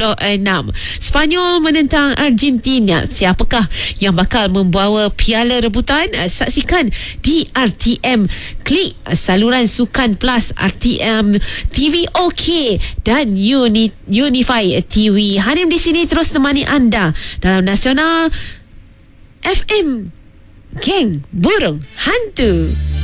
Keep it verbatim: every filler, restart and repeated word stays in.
puluh enam. Spanyol menentang Argentina. Siapakah yang bakal membawa piala rebutan? Saksikan di R T M. Klik saluran Sukan Plus, R T M T V OK dan Uni, Unify T V. Hanim di sini terus temani anda dalam Nasional F M, Geng Burung Hantu.